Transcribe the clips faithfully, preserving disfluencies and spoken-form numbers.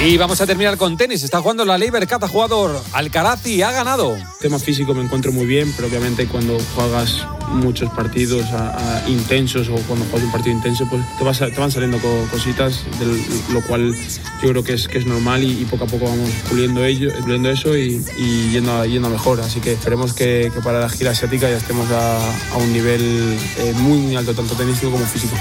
Y vamos a terminar con tenis. Está jugando la Laver Cup, ha jugado Alcaraz y ha ganado. Tema físico me encuentro muy bien, pero obviamente cuando juegas muchos partidos a, a intensos o cuando juegas un partido intenso, pues te, vas a, te van saliendo co, cositas, de lo cual yo creo que es, que es normal y, y poco a poco vamos puliendo, ello, puliendo eso y, y yendo, a, yendo a mejor. Así que esperemos que, que para la gira asiática ya estemos a, a un nivel eh, muy muy alto, tanto tenístico como físico.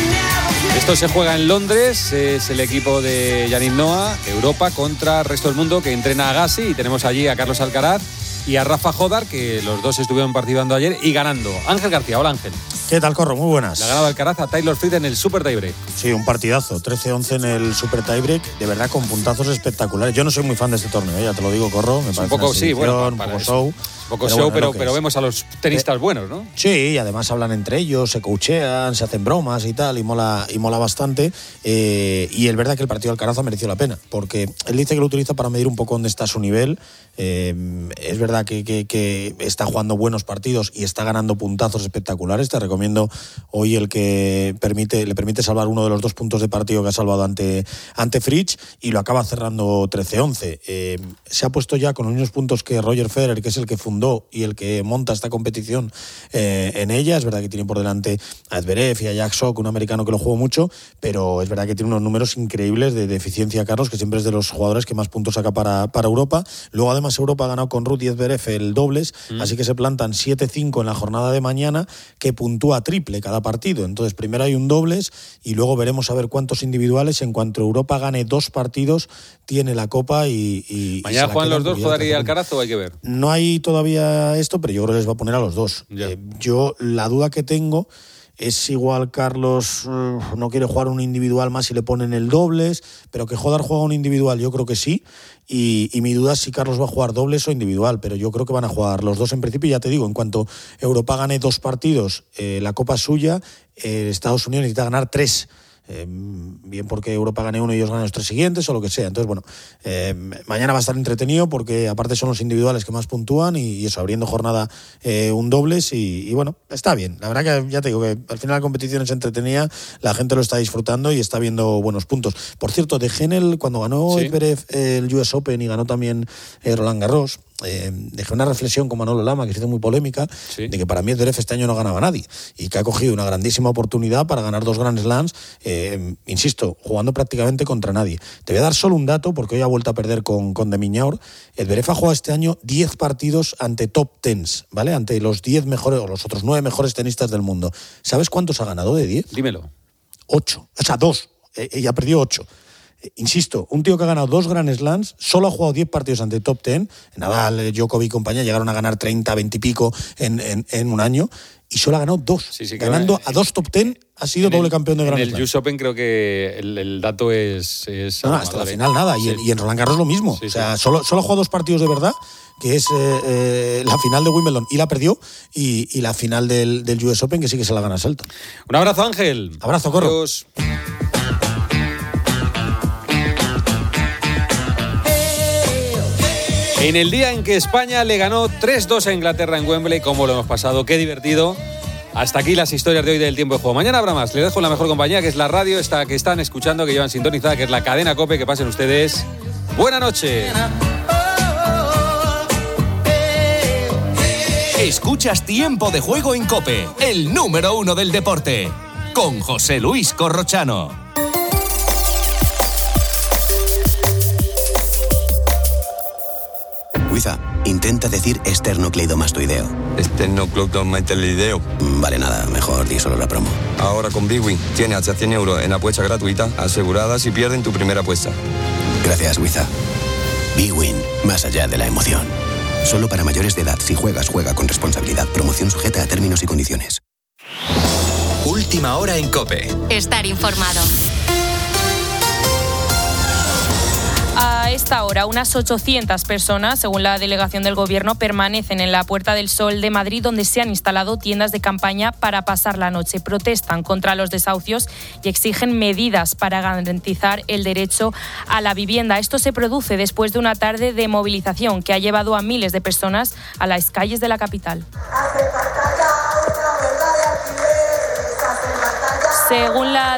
Esto se juega en Londres, es el equipo de Yannick Noah, Europa contra el resto del mundo, que entrena a Agassi, y tenemos allí a Carlos Alcaraz y a Rafa Jodar, que los dos estuvieron participando ayer y ganando. Ángel García, hola Ángel. ¿Qué tal, Corro? Muy buenas. Le ha ganado Alcaraz a Taylor Fritz en el Super Tiebreak. Sí, un partidazo, trece once en el Super Tiebreak, de verdad con puntazos espectaculares. Yo no soy muy fan de este torneo, ya te lo digo, Corro. Me parece un poco, sí, bueno, un para poco eso. show. Un poco pero show, bueno, pero, es pero vemos a los tenistas eh, buenos, ¿no? Sí, y además hablan entre ellos, se coachean, se hacen bromas y tal, y mola, y mola bastante. Eh, y es verdad que el partido de Alcaraz ha merecido la pena, porque él dice que lo utiliza para medir un poco dónde está su nivel. Eh, es verdad que, que, que está jugando buenos partidos y está ganando puntazos espectaculares. Te recomiendo hoy el que permite, le permite salvar uno de los dos puntos de partido que ha salvado ante, ante Fritz, y lo acaba cerrando trece once. Eh, se ha puesto ya con los mismos puntos que Roger Federer, que es el que fundó y el que monta esta competición eh, en ella. Es verdad que tiene por delante a Zverev y a Jack Sock, un americano que lo juega mucho, pero es verdad que tiene unos números increíbles de, de eficiencia, Carlos, que siempre es de los jugadores que más puntos saca para, para Europa. Luego además Europa ha ganado con Ruud y Zverev el dobles, mm. así que se plantan siete cinco en la jornada de mañana, que puntúa triple cada partido. Entonces primero hay un dobles y luego veremos a ver cuántos individuales. En cuanto Europa gane dos partidos, tiene la copa y... y ¿Mañana y juegan los dos, Jodar y Alcaraz, o hay que ver? No hay todavía esto, pero yo creo que les va a poner a los dos. Eh, yo la duda que tengo es igual Carlos uh, no quiere jugar un individual más y le ponen el dobles, pero que Jodar juega un individual, yo creo que sí. Y, y mi duda es si Carlos va a jugar dobles o individual, pero yo creo que van a jugar los dos en principio. Y ya te digo, en cuanto Europa gane dos partidos, eh, la copa es suya. eh, Estados Unidos necesita ganar tres. Eh, bien porque Europa gane uno y ellos ganen los tres siguientes o lo que sea. Entonces, bueno, eh, mañana va a estar entretenido porque aparte son los individuales que más puntúan y, y eso, abriendo jornada eh, un dobles y, y bueno, está bien. La verdad que ya te digo que al final la competición es entretenida, la gente lo está disfrutando y está viendo buenos puntos. Por cierto, de Genel, cuando ganó ¿Sí? Zverev el U S Open y ganó también eh, Roland Garros, Eh, dejé una reflexión con Manolo Lama que se hizo muy polémica, sí. de que para mí Zverev este año no ganaba a nadie y que ha cogido una grandísima oportunidad para ganar dos Grand Slams, eh, insisto, jugando prácticamente contra nadie. Te voy a dar solo un dato porque hoy ha vuelto a perder con, con de Miñaur. Zverev ha jugado este año diez partidos ante top tens, ¿vale? Ante los diez mejores o los otros nueve mejores tenistas del mundo. ¿Sabes cuántos ha ganado de diez? Dímelo. ocho, o sea, dos. Eh, ella perdió ocho. Insisto, un tío que ha ganado dos Grand Slams, solo ha jugado diez partidos ante top diez. Nadal, Djokovic y compañía llegaron a ganar treinta, veinte y pico en, en, en un año y solo ha ganado dos. Sí, sí, ganando a dos top diez ha sido doble el, campeón de Grand Slam. En el U S Open creo que el, el dato es... es no, no, hasta la final nada. Sí. Y, en, y en Roland Garros lo mismo. Sí, o sea, sí. solo, solo ha jugado dos partidos de verdad, que es eh, eh, la final de Wimbledon y la perdió, y, y la final del, del U S Open que sí que se la gana Shelton. Un abrazo, Ángel. Abrazo, Corro. Adiós. En el día en que España le ganó tres dos a Inglaterra en Wembley, ¿cómo lo hemos pasado? Qué divertido. Hasta aquí las historias de hoy del tiempo de juego. Mañana habrá más. Les dejo la mejor compañía, que es la radio esta que están escuchando, que llevan sintonizada, que es la cadena COPE. Que pasen ustedes. Buena noche. Escuchas Tiempo de Juego en COPE, el número uno del deporte, con José Luis Corrochano. Intenta decir esternocleidomastoideo. Esternocleidomastoideo. Vale, nada, mejor di solo la promo. Ahora con Bwin tienes hasta cien euros en apuesta gratuita asegurada si pierden tu primera apuesta. Gracias, Wiza. Bwin, más allá de la emoción. Solo para mayores de edad. Si juegas, juega con responsabilidad. Promoción sujeta a términos y condiciones. Última hora en COPE. Estar informado. A esta hora, unas ochocientas personas, según la delegación del Gobierno, permanecen en la Puerta del Sol de Madrid, donde se han instalado tiendas de campaña para pasar la noche. Protestan contra los desahucios y exigen medidas para garantizar el derecho a la vivienda. Esto se produce después de una tarde de movilización que ha llevado a miles de personas a las calles de la capital. Según la